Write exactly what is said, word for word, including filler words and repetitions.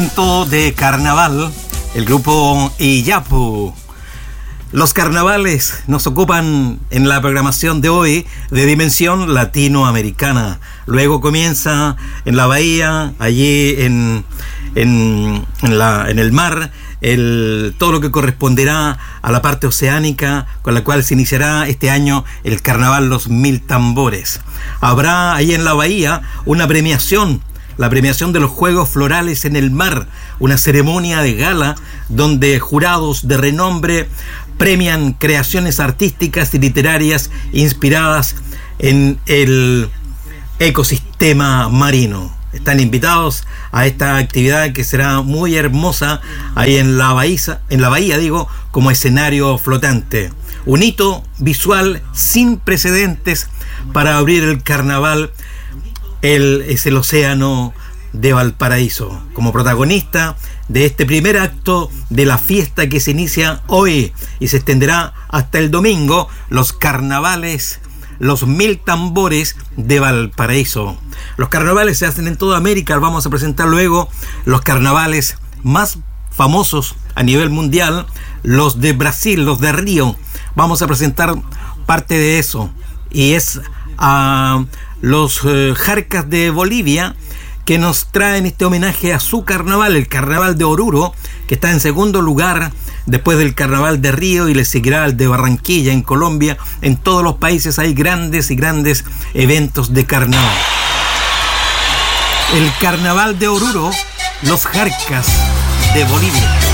De carnaval, el grupo Iyapu. Los carnavales nos ocupan en la programación de hoy de dimensión latinoamericana. Luego comienza en la bahía, allí en, en, en, la, en el mar, el, todo lo que corresponderá a la parte oceánica, con la cual se iniciará este año el carnaval Los Mil Tambores. Habrá ahí en la bahía una premiación, la premiación de los Juegos Florales en el Mar, una ceremonia de gala donde jurados de renombre premian creaciones artísticas y literarias inspiradas en el ecosistema marino. Están invitados a esta actividad que será muy hermosa ahí en la bahía, en la bahía digo, como escenario flotante. Un hito visual sin precedentes para abrir el carnaval. El, es el océano de Valparaíso, como protagonista de este primer acto de la fiesta que se inicia hoy y se extenderá hasta el domingo, los carnavales, los Mil Tambores de Valparaíso. Los carnavales se hacen en toda América. Vamos a presentar luego los carnavales más famosos a nivel mundial, los de Brasil, los de Río. Vamos a presentar parte de eso, y es a uh, los uh, Jarcas de Bolivia, que nos traen este homenaje a su carnaval, el carnaval de Oruro, que está en segundo lugar después del carnaval de Río, y le seguirá el de Barranquilla en Colombia. En todos los países hay grandes y grandes eventos de carnaval. El carnaval de Oruro, los Jarcas de Bolivia.